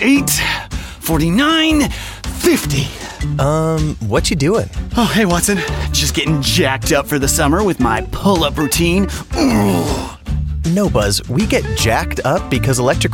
48, 49, 50. What you doing? Oh, hey, Watson. Just getting jacked up for the summer with my pull-up routine. Ooh. No, Buzz, we get jacked up because electric